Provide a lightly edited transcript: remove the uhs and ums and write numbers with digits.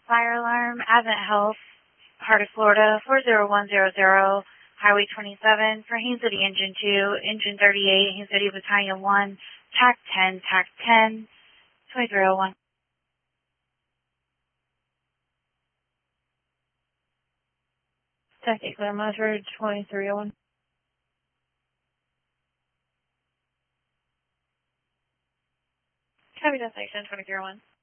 fire alarm, Advent Health, Heart of Florida, 40100, Highway 27, for Haines City Engine 2, Engine 38, Haines City Battalion 1, TAC 10, TAC 10, 2301. TAC 8 clear, monitor 2301. Copy destination 2301.